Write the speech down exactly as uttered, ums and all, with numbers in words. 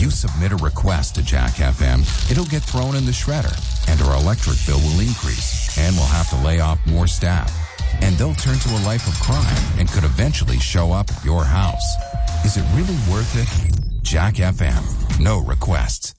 you submit a request to Jack F M, it'll get thrown in the shredder, and our electric bill will increase, and we'll have to lay off more staff. And they'll turn to a life of crime and could eventually show up at your house. Is it really worth it? Jack F M. No requests.